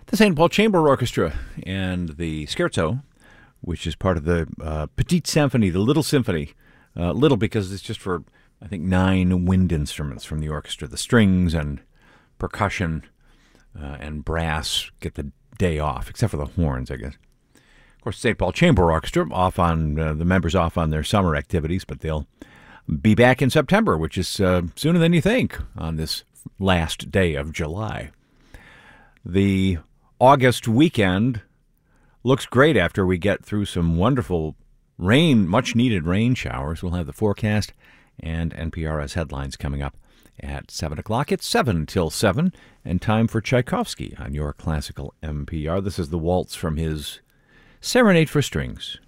The St. Paul Chamber Orchestra and the Scherzo, which is part of the Petite Symphony, the Little Symphony. Little because it's just for, I think, 9 wind instruments from the orchestra. The strings and percussion and brass get the day off, except for the horns, I guess. Of course, St. Paul Chamber Orchestra, the members off on their summer activities, but they'll be back in September, which is sooner than you think, on this last day of July. The August weekend looks great after we get through some wonderful rain, much-needed rain showers. We'll have the forecast and NPR's headlines coming up at 7 o'clock. It's 7 till 7, and time for Tchaikovsky on your classical NPR. This is the waltz from his Serenade for Strings.